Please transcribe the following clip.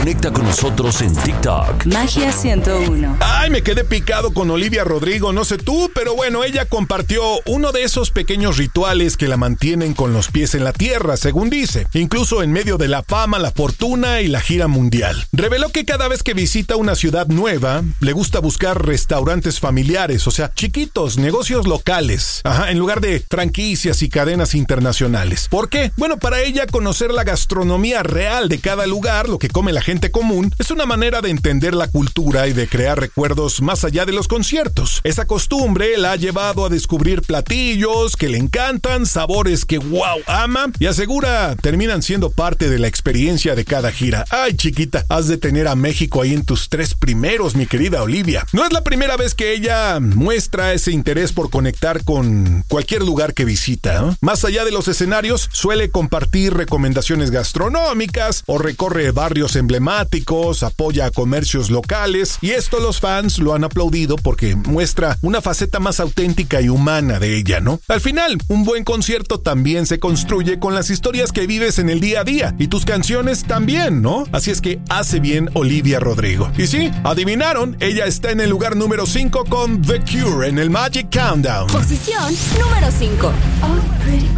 Conecta con nosotros en TikTok. Magia 101. Ay, me quedé picado con Olivia Rodrigo, no sé tú, pero bueno, ella compartió uno de esos pequeños rituales que la mantienen con los pies en la tierra, según dice, incluso en medio de la fama, la fortuna y la gira mundial. Reveló que cada vez que visita una ciudad nueva, le gusta buscar restaurantes familiares, o sea, chiquitos, negocios locales, en lugar de franquicias y cadenas internacionales. ¿Por qué? Bueno, para ella conocer la gastronomía real de cada lugar, lo que come la gente común, es una manera de entender la cultura y de crear recuerdos más allá de los conciertos. Esa costumbre la ha llevado a descubrir platillos que le encantan, sabores que ama y asegura terminan siendo parte de la experiencia de cada gira. Ay, chiquita, has de tener a México ahí en tus 3 primeros, mi querida Olivia. No es la primera vez que ella muestra ese interés por conectar con cualquier lugar que visita, ¿no? Más allá de los escenarios, suele compartir recomendaciones gastronómicas o recorre barrios emblemáticos, apoya a comercios locales y esto los fans lo han aplaudido porque muestra una faceta más auténtica y humana de ella, ¿no? Al final, un buen concierto también se construye con las historias que vives en el día a día y tus canciones también, ¿no? Así es que hace bien Olivia Rodrigo. Y sí, adivinaron, ella está en el lugar número 5 con The Cure en el Magic Countdown. Posición número 5.